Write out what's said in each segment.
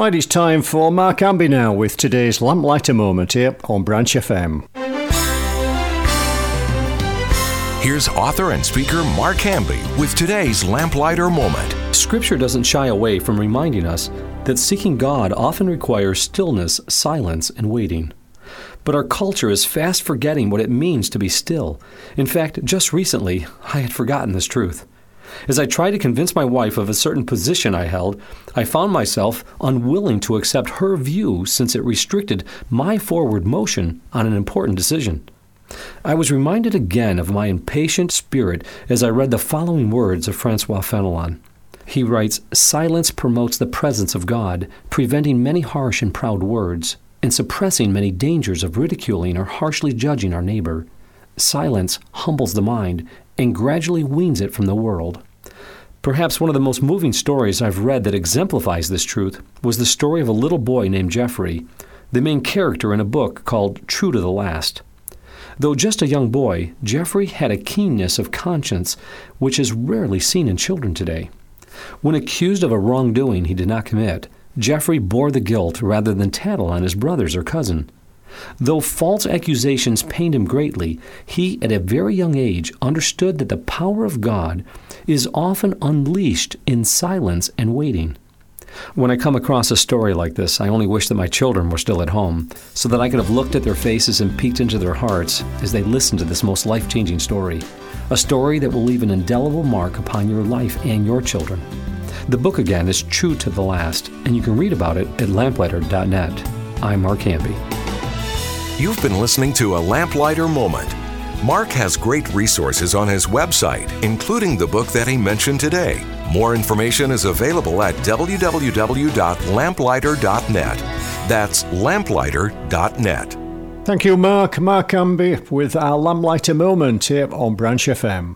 Right, it's time for Mark Amby now with today's Lamplighter Moment here on Branch FM. Here's author and speaker Mark Amby with today's Lamplighter Moment. Scripture doesn't shy away from reminding us that seeking God often requires stillness, silence, and waiting. But our culture is fast forgetting what it means to be still. In fact, just recently, I had forgotten this truth. As I tried to convince my wife of a certain position I held, I found myself unwilling to accept her view since it restricted my forward motion on an important decision. I was reminded again of my impatient spirit as I read the following words of Francois Fenelon. He writes, "Silence promotes the presence of God, preventing many harsh and proud words, and suppressing many dangers of ridiculing or harshly judging our neighbor. Silence humbles the mind and gradually weans it from the world." Perhaps one of the most moving stories I've read that exemplifies this truth was the story of a little boy named Jeffrey, the main character in a book called True to the Last. Though just a young boy, Jeffrey had a keenness of conscience which is rarely seen in children today. When accused of a wrongdoing he did not commit, Jeffrey bore the guilt rather than tattle on his brothers or cousin. Though false accusations pained him greatly, he, at a very young age, understood that the power of God is often unleashed in silence and waiting. When I come across a story like this, I only wish that my children were still at home, so that I could have looked at their faces and peeked into their hearts as they listened to this most life-changing story. A story that will leave an indelible mark upon your life and your children. The book, again, is True to the Last, and you can read about it at lamplighter.net. I'm Mark Amby. You've been listening to a Lamplighter Moment. Mark has great resources on his website, including the book that he mentioned today. More information is available at www.lamplighter.net. That's lamplighter.net. Thank you, Mark. Mark Amby with our Lamplighter Moment here on Branch FM.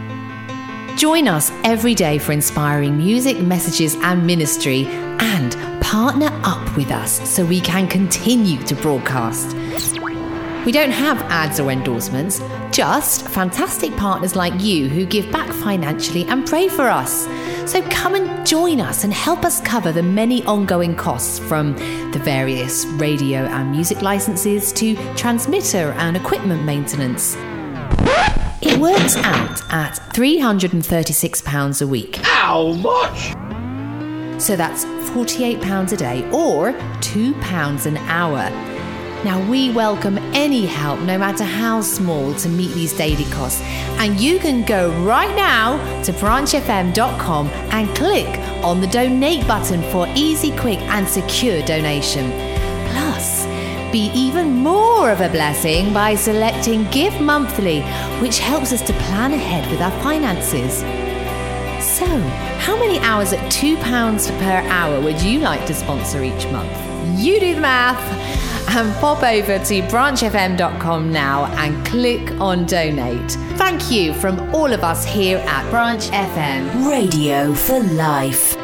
Join us every day for inspiring music, messages and ministry, and partner up with us so we can continue to broadcast. We don't have ads or endorsements, just fantastic partners like you who give back financially and pray for us. So come and join us and help us cover the many ongoing costs, from the various radio and music licenses to transmitter and equipment maintenance. It works out at £336 a week. How much? So that's £48 a day or £2 an hour. Now, we welcome any help, no matter how small, to meet these daily costs. And you can go right now to branchfm.com and click on the donate button for easy, quick and secure donation. Plus, be even more of a blessing by selecting Give Monthly, which helps us to plan ahead with our finances. So, how many hours at £2 per hour would you like to sponsor each month? You do the math and pop over to branchfm.com now and click on donate. Thank you from all of us here at Branch FM. Radio for life.